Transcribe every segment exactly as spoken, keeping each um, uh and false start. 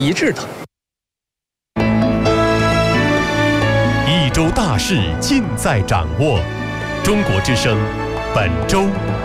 一致的。 一周大事尽在掌握，中国之声本周。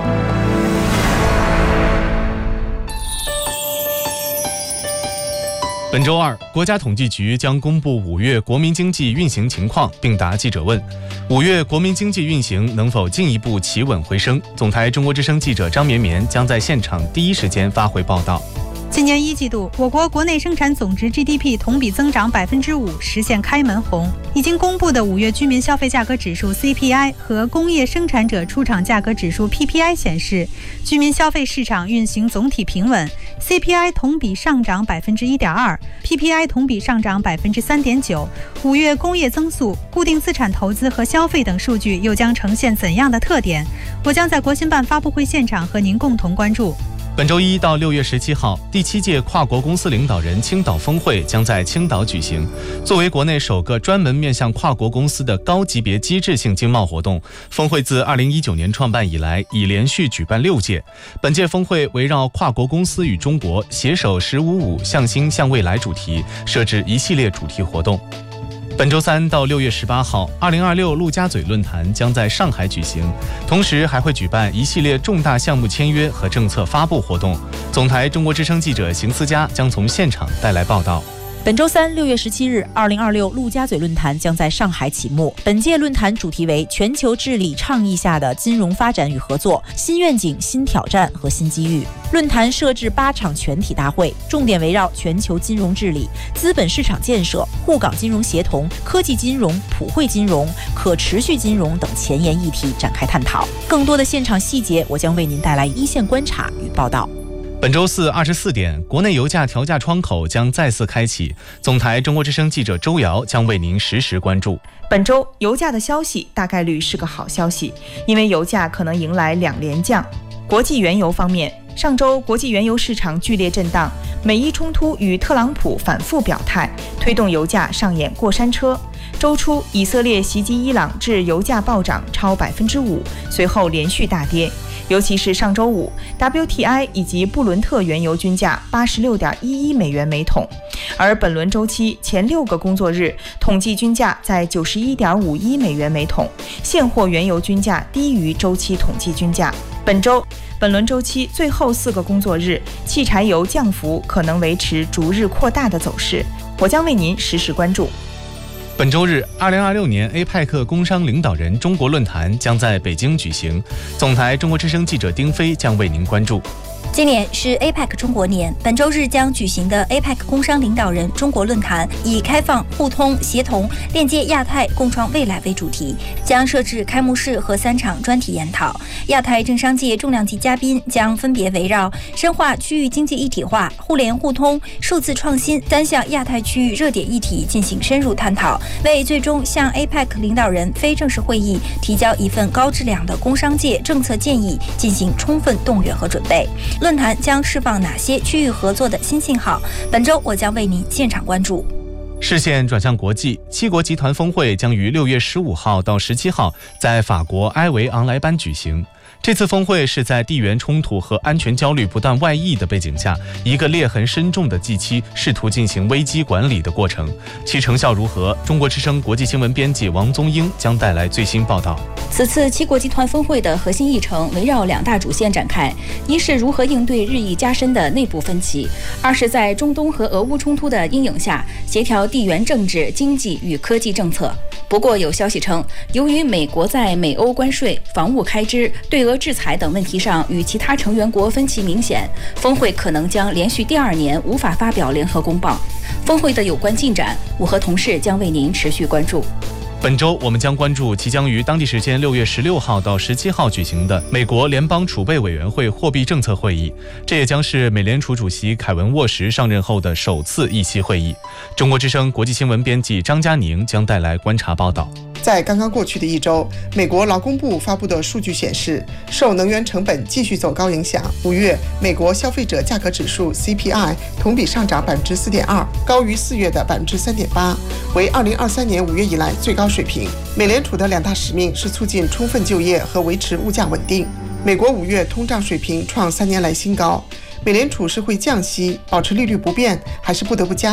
本周二，国家统计局将公布五月国民经济运行情况，并答记者问：五月国民经济运行能否进一步企稳回升？总台中国之声记者张绵绵将在现场第一时间发回报道。 今年一季度，我国国内生产总值 G D P 同比增长百分之五，实现开门红。已经公布的五月居民消费价格指数 C P I 和工业生产者出厂价格指数 P P I 显示，居民消费市场运行总体平稳。C P I 同比上涨百分之一点二 ，P P I 同比上涨百分之三点九。五月工业增速、固定资产投资和消费等数据又将呈现怎样的特点？我将在国新办发布会现场和您共同关注。 本周一到六月十七号，第七届跨国公司领导人青岛峰会将在青岛举行。作为国内首个专门面向跨国公司的高级别机制性经贸活动，峰会自二零一九年创办以来，已连续举办六届。本届峰会围绕跨国公司与中国携手“十五五”向新向未来主题，设置一系列主题活动。本周三到六月十八号，二零二六陆家嘴论坛将在上海举行，同时还会举办一系列重大项目签约和政策发布活动。总台中国之声记者邢思佳将从现场带来报道。 本周三，六月十七日，二零二六陆家嘴论坛将在上海启幕。本届论坛主题为全球治理倡议下的金融发展与合作：新愿景、新挑战和新机遇。论坛设置八场全体大会，重点围绕全球金融治理、资本市场建设、沪港金融协同、科技金融、普惠金融、可持续金融等前沿议题展开探讨。更多的现场细节，我将为您带来一线观察与报道。 本周四二十四点，国内油价调价窗口将再次开启。总台中国之声记者周瑶将为您实时关注。 本周油价的消息大概率是个好消息，因为油价可能迎来两连降。国际原油方面，上周国际原油市场剧烈震荡，美伊冲突与特朗普反复表态，推动油价上演过山车。周初，以色列袭击伊朗致油价暴涨超百分之五，随后连续大跌。尤其是上周五 ，W T I 以及布伦特原油均价八十六点一一美元每桶，而本轮周期前六个工作日统计均价在九十一点五一美元每桶，现货原油均价低于周期统计均价。本周本轮周期最后四个工作日，汽柴油降幅可能维持逐日扩大的走势，我将为您实时关注。 本周日，二零二六年 A P E C 工商领导人中国论坛将在北京举行。总台中国之声记者丁飞将为您关注。 今年是 A P E C 中国年，本周日将举行的 A P E C 工商领导人中国论坛以开放、互通、协同、链接亚太、共创未来为主题，将设置开幕式和三场专题研讨。亚太政商界重量级嘉宾将分别围绕深化区域经济一体化、互联互通、数字创新三项亚太区域热点议题进行深入探讨，为最终向 A P E C 领导人非正式会议提交一份高质量的工商界政策建议进行充分动员和准备。论坛将释放哪些区域合作的新信号？本周我将为您现场关注。 视线转向国际，七国集团峰会将于六月十五号到十七号在法国埃维昂莱班举行。这次峰会是在地缘冲突和安全焦虑不断外溢的背景下，一个裂痕深重的 G 七试图进行危机管理的过程，其成效如何？中国之声国际新闻编辑王宗英将带来最新报道。 此次七国集团峰会的核心议程围绕两大主线展开，一是如何应对日益加深的内部分歧，二是在中东和俄乌冲突的阴影下协调地缘政治、经济与科技政策。不过有消息称，由于美国在美欧关税、防务开支、对俄制裁等问题上与其他成员国分歧明显，峰会可能将连续第二年无法发表联合公报。峰会的有关进展，我和同事将为您持续关注。 本周我们将关注即将于当地时间六月十六号到十七号举行的美国联邦储备委员会货币政策会议，这也将是美联储主席凯文沃什上任后的首次议息会议。中国之声国际新闻编辑张佳宁将带来观察报道。 在刚刚过去的一周，美国劳工部发布的数据显示，受能源成本继续走高影响，五月美国消费者价格指数 C P I 同比上涨百分之四点二，高于四月的百分之三点八，为二零二三年五月以来最高水平。美联储的两大使命是促进充分就业和维持物价稳定。美国五月通胀水平创三年来新高，美联储是会降息，保持利率不变，还是不得不加